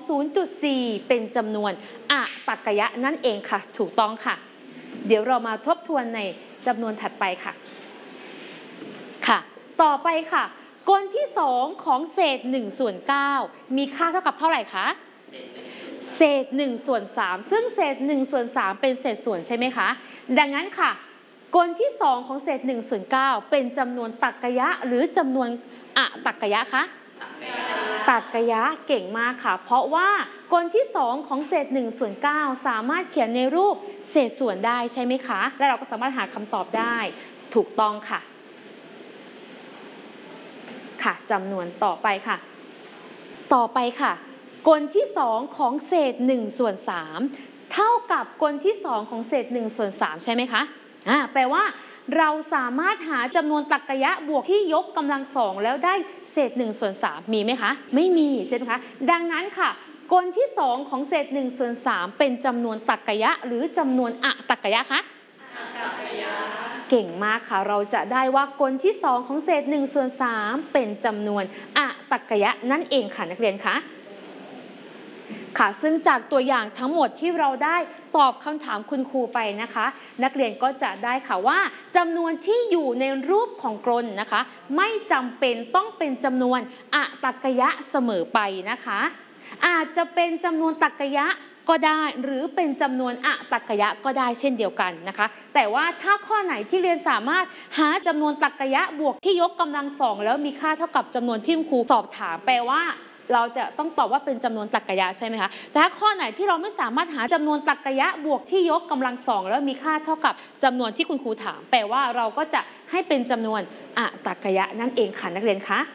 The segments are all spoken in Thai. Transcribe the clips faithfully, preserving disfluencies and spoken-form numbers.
ศูนย์จุดสี่ เป็นจำนวนอะตักกะยะนั่นเองค่ะถูกต้องค่ะเดี๋ยวเรามาทบทวนในจำนวนถัดไปค่ะค่ะต่อไปค่ะกลที่สองของเศษหนึ่งส่วนเก้ามีค่าเท่ากับเท่าไหร่คะเศษหนึ่งส่วนสามซึ่งเศษหนึ่งส่วนสามเป็นเศษส่วนใช่ไหมคะดังนั้นค่ะกลที่สองของเศษหนึ่งส่วนเก้าเป็นจำนวนตักกะยะหรือจำนวนอะตักกะยะคะตักกะยะเก่งมากค่ะเพราะว่ากลที่สองของเศษหนึ่งส่วนเก้าสามารถเขียนในรูปเศษส่วนได้ใช่ไหมคะและเราก็สามารถหาคำตอบได้ถูกต้องค่ะค่ะจำนวนต่อไปค่ะต่อไปค่ะกลที่สองของเศษหนึ่งส่วนสามเท่ากับกลที่สองของเศษหนึ่งส่วนสามใช่ไหมคะอ่าแปลว่าเราสามารถหาจำนวนตักกะยะบวกที่ยกกำลังสองแล้วได้เศษหนึ่งส่วนสามมีไหมคะไม่มีใช่ไหมคะดังนั้นค่ะกลที่สองของเศษหนึ่งส่วนสามเป็นจำนวนตักกะยะหรือจำนวนอะตักกะยะคะตักกะยะเก่งมากค่ะเราจะได้ว่ากลที่สองของเศษหนึ่งส่วนสามเป็นจำนวนอะตักกะยะนั่นเองค่ะนักเรียนคะค่ะซึ่งจากตัวอย่างทั้งหมดที่เราได้ตอบคำถามคุณครูไปนะคะนักเรียนก็จะได้ค่ะว่าจำนวนที่อยู่ในรูปของกลนะคะไม่จำเป็นต้องเป็นจำนวนอะตักกะยะเสมอไปนะคะอาจจะเป็นจำนวนตักกะยะก็ได้หรือเป็นจำนวนอะตักกะยะก็ได้เช่นเดียวกันนะคะแต่ว่าถ้าข้อไหนที่เรียนสามารถหาจำนวนตักกะยะบวกที่ยกกำลังสองแล้วมีค่าเท่ากับจำนวนที่ครูสอบถามแปลว่าเราจะต้องตอบว่าเป็นจำนวนตักกะยะใช่ไหมคะแต่ถ้าข้อไหนที่เราไม่สามารถหาจำนวนตักกะยะบวกที่ยกกำลังสองแล้วมีค่าเท่ากับจำนวนที่คุณครูถามแปลว่าเราก็จะให้เป็นจำนวนอะตักกะยะนั่นเองค่ะนักเรียนคะ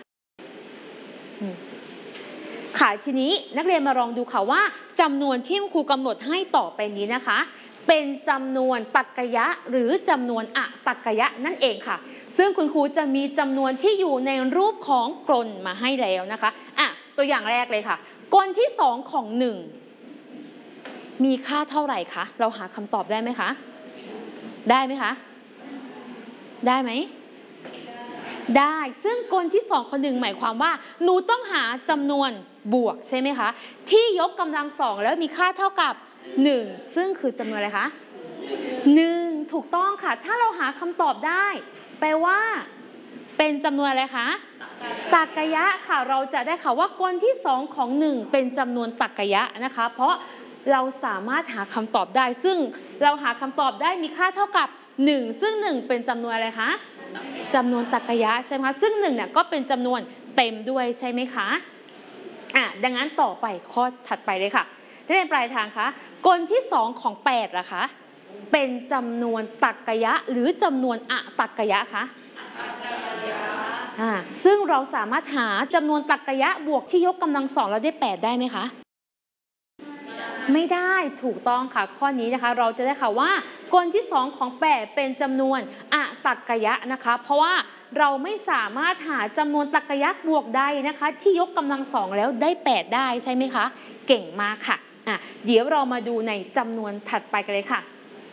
ค่ะทีนี้นักเรียนมาลองดูค่ะว่าจำนวนที่ครูกำหนดให้ต่อไปนี้นะคะเป็นจำนวนตักกะยะหรือจำนวนอะตักกะยะนั่นเองค่ะซึ่งคุณครูจะมีจำนวนที่อยู่ในรูปของกลมาให้แล้วนะคะอ่ะตัวอย่างแรกเลยค่ะกลที่สองของหนึ่งมีค่าเท่าไหร่คะเราหาคำตอบได้ไหมคะได้ไหมคะได้ไหมได้ซึ่งกลที่สองของหนึ่งหมายความว่าหนูต้องหาจำนวนบวกใช่ไหมคะที่ยกกำลังสองแล้วมีค่าเท่ากับหนึ่งซึ่งคือจำนวนอะไรคะหนึ่งถูกต้องค่ะถ้าเราหาคำตอบได้แปลว่าเป็นจำนวนอะไรคะตักกะยะค่ะเราจะได้ค่ะว่ากลที่สองของหนึ่งเป็นจำนวนตักกะยะนะคะเพราะเราสามารถหาคำตอบได้ซึ่งเราหาคำตอบได้มีค่าเท่ากับหนึ่งซึ่งหนึ่งเป็นจำนวนอะไรคะจำนวนตักกะยะใช่ไหมคะซึ่งหนึ่งเนี่ยก็เป็นจำนวนเต็มด้วยใช่ไหมคะอ่ะดังนั้นต่อไปข้อถัดไปเลยค่ะที่เรียนปลายทางคะกลที่สองของแปดล่ะคะเป็นจำนวนตักกะยะหรือจำนวนอะตักกะยะคะอ่าซึ่งเราสามารถหาจำนวนตักกะยะบวกที่ยกกำลังสองแล้วได้แปดได้ไหมคะไม่ได้ถูกต้องค่ะข้อนี้นะคะเราจะได้ค่ะว่ากลที่สองของแปดเป็นจำนวนอะตักกะยะนะคะเพราะว่าเราไม่สามารถหาจำนวนตักกะยะบวกใดนะคะที่ยกกำลังสองแล้วได้แปดได้ใช่ไหมคะเก่งมากค่ะอ่ะเดี๋ยวเรามาดูในจำนวนถัดไปกันเลยค่ะ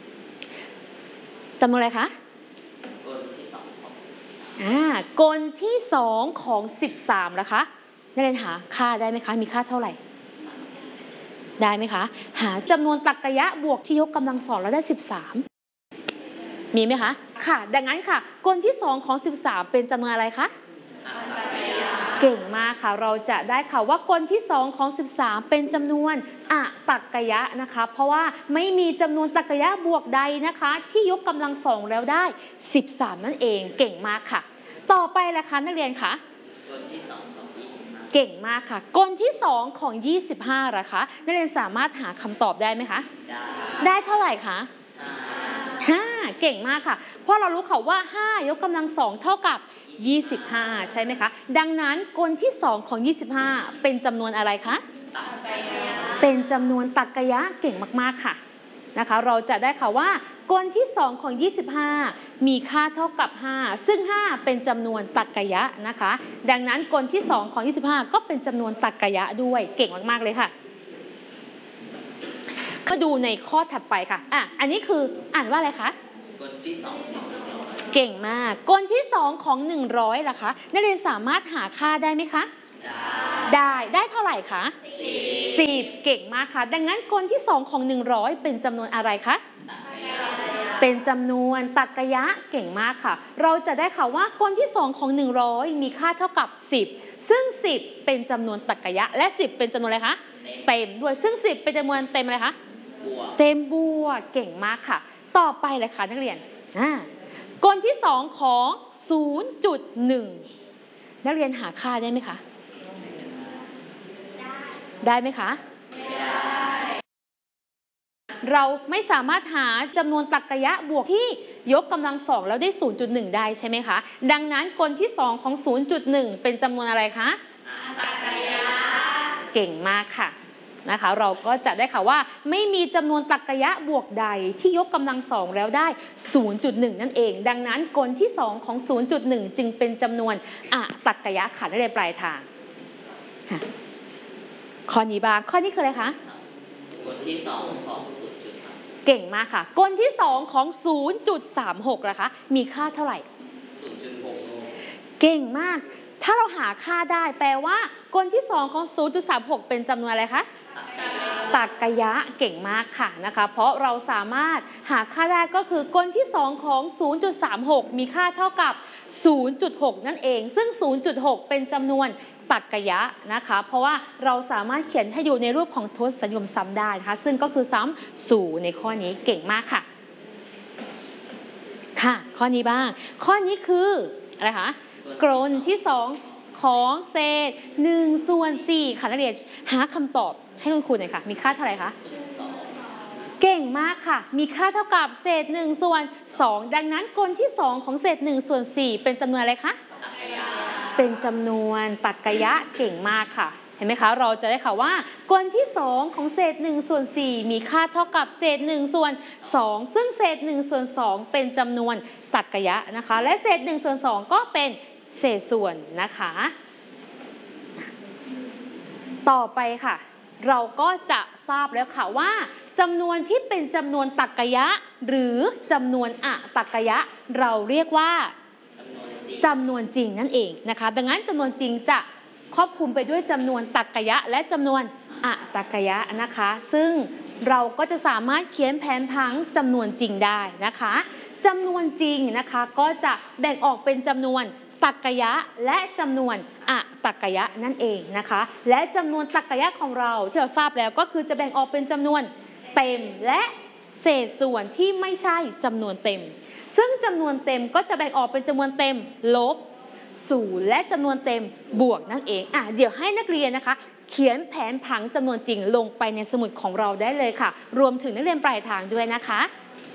จำนวนอะไรคะกลที่สองของอ่ากลที่สองของสิบสามนะคะนักเรียนหาค่าได้ไหมคะมีค่าเท่าไหร่ได้ไหมคะหาจำนวนตักกะยะบวกที่ยกกำลังสองแล้วได้สิบสามมีไหมคะค่ะดังนั้นค่ะกลที่สองของสิบสามเป็นจำนวนอะไรคะเก่งมากค่ะเราจะได้ค่ะว่ากลที่สองของสิบสามเป็นจำนวนอะตักกะยะนะคะเพราะว่าไม่มีจำนวนตักกะยะบวกใดนะคะที่ยกกำลังสองแล้วได้สิบสามนั่นเองเก่งมากค่ะต่อไปล่ะคะนักเรียนคะกลที่สองของยี่สิบห้าเก่งมากค่ะกลที่สองของยี่สิบห้าล่ะคะนักเรียนสามารถหาคำตอบได้ไหมคะได้ได้เท่าไหร่คะห้าเก่งมากค่ะเพราะเรารู้ค่ะว่าห้ายกกำลังสองเท่ากับยี่สิบห้าใช่ไหมคะดังนั้นกลที่สองของยี่สิบห้าเป็นจำนวนอะไรคะตักกะยะเป็นจำนวนตักกะยะเก่งมากๆค่ะนะคะเราจะได้ค่ะว่ากลที่สองของยี่สิบห้ามีค่าเท่ากับห้าซึ่งห้าเป็นจำนวนตักกะยะนะคะดังนั้นกลที่สองของยี่สิบห้าก็เป็นจำนวนตักกะยะด้วยเก่งมากๆเลยค่ะมาดูในข้อถัดไปค่ะอ่ะอันนี้คืออ่านว่าอะไรคะกลที่สองของหนึ่งร้อยเก่งมากกลที่สองของหนึ่งร้อยล่ะคะนักเรียนสามารถหาค่าได้ไหมคะได้ได้ได้เท่าไหร่คะสิบเก่งมากค่ะดังนั้นกลที่สองของหนึ่งร้อยเป็นจำนวนอะไรคะเป็นจำนวนตรรกะเก่งมากค่ะเราจะได้ค่ะว่ากลที่สองของหนึ่งร้อยมีค่าเท่ากับสิบซึ่งสิบเป็นจำนวนตรรกะและสิบเป็นจำนวนอะไรคะเต็มด้วยซึ่งสิบเป็นจำนวนเต็มอะไรคะเต็มบวกเก่งมากค่ะต่อไปเลยค่ะนักเรียนอ่ากลที่สองของ ศูนย์จุดหนึ่ง นักเรียนหาค่าได้ไหมคะได้ไหมคะเราไม่สามารถหาจำนวนตรรกะบวกที่ยกกำลังสองแล้วได้ ศูนย์จุดหนึ่ง ได้ใช่ไหมคะดังนั้นกลที่สองของ ศูนย์จุดหนึ่ง เป็นจำนวนอะไรคะตรรกะเก่งมากค่ะนะคะเราก็จะได้ค่ะว่าไม่มีจำนวนตรรกะบวกใดที่ยกกำลังสองแล้วได้ ศูนย์จุดหนึ่ง นั่นเองดังนั้นกลที่สองของ ศูนย์จุดหนึ่ง จึงเป็นจำนวนอะตรรกะค่ะได้ในปลายทางข้อนี้บ้างข้อนี้คืออะไรคะกลที่สองของ ศูนย์จุดสามเก่งมากค่ะกลที่สองของ ศูนย์จุดสามหก ล่ะคะมีค่าเท่าไหร่ศูนย์จุดหกเก่งมากถ้าเราหาค่าได้แปลว่ากลที่สองของ ศูนย์จุดสามหก เป็นจำนวนอะไรคะตรรกะเก่งมากค่ะนะคะเพราะเราสามารถหาค่าได้ก็คือกลที่สองของ ศูนย์จุดสามหก มีค่าเท่ากับ ศูนย์จุดหก นั่นเองซึ่ง ศูนย์จุดหก เป็นจำนวนตรรกะนะคะเพราะว่าเราสามารถเขียนให้อยู่ในรูปของทศนิยมซ้ำได้นะคะซึ่งก็คือซ้ำศูนย์ในข้อนี้เก่งมากค่ะค่ะข้อนี้บ้างข้อนี้คืออะไรคะกลที่สองของเศษหนึ่งส่วนสี่ค่ะนักเรียนหาคำตอบให้คุณครูหน่อยค่ะมีค่าเท่าไหร่คะเก่งมากค่ะมีค่าเท่ากับเศษหนึ่งส่วนสองดังนั้นกลที่สองของเศษหนึ่งส่วนสี่เป็นจำนวนอะไรคะเป็นจำนวนตรรกะเก่งมากค่ะเห็นไหมคะเราจะได้ค่ะว่ากลที่สองของเศษหนึ่งส่วนสี่มีค่าเท่ากับเศษหนึ่งส่วนสองซึ่งเศษหนึ่งส่วนสองเป็นจำนวนตรรกะนะคะและเศษหนึ่งส่วนสองก็เป็นเศษส่วนนะคะต่อไปค่ะเราก็จะทราบแล้วค่ะว่าจำนวนที่เป็นจำนวนตรรกะหรือจำนวนอะตรรกะเราเรียกว่าจำนวนจริงนั่นเองนะคะดังนั้นจำนวนจริงจะครอบคลุมไปด้วยจำนวนตรรกะและจำนวนอะตรรกะนะคะซึ่งเราก็จะสามารถเขียนแผนผังจำนวนจริงได้นะคะจำนวนจริงนะคะก็จะแบ่งออกเป็นจำนวนตรรกะและจำนวนอะตรรกะนั่นเองนะคะและจำนวนตรรกะของเราที่เราทราบแล้วก็คือจะแบ่งออกเป็นจำนวนเต็มและเศษส่วนที่ไม่ใช่จำนวนเต็มซึ่งจำนวนเต็มก็จะแบ่งออกเป็นจำนวนเต็มลบศูนย์และจำนวนเต็มบวกนั่นเองอ่ะเดี๋ยวให้นักเรียนนะคะเขียนแผนผังจำนวนจริงลงไปในสมุดของเราได้เลยค่ะรวมถึงนักเรียนปลายทางด้วยนะคะ